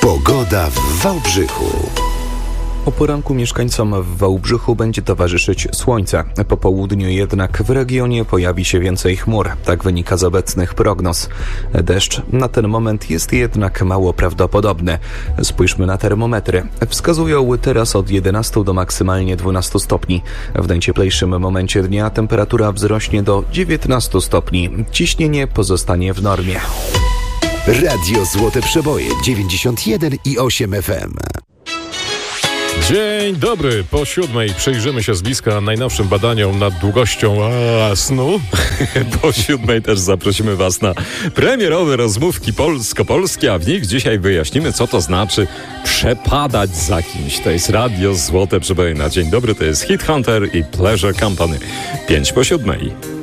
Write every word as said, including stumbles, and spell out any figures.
Pogoda w Wałbrzychu. O poranku mieszkańcom w Wałbrzychu będzie towarzyszyć słońce. Po południu jednak w regionie pojawi się więcej chmur. Tak wynika z obecnych prognoz. Deszcz na ten moment jest jednak mało prawdopodobny. Spójrzmy na termometry. Wskazują teraz od jedenastu do maksymalnie dwunastu stopni. W najcieplejszym momencie dnia temperatura wzrośnie do dziewiętnastu stopni. Ciśnienie pozostanie w normie. Radio Złote Przeboje dziewięćdziesiąt jeden i osiem F M. Dzień dobry. Po siódmej przyjrzymy się z bliska najnowszym badaniom nad długością a, snu. Po siódmej też zaprosimy Was na premierowe rozmówki polsko-polskie, a w nich dzisiaj wyjaśnimy, co to znaczy przepadać za kimś. To jest Radio Złote Przeboje na dzień dobry. To jest Hit Hunter i Pleasure Company. Pięć po siódmej.